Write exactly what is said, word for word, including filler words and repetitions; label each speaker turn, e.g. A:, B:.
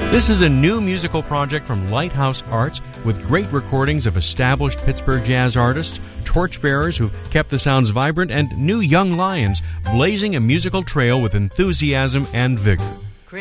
A: This is a new musical project from Lighthouse Arts with great recordings of established Pittsburgh jazz artists, torchbearers who've kept the sounds vibrant, and new young lions blazing a musical trail with enthusiasm and vigor.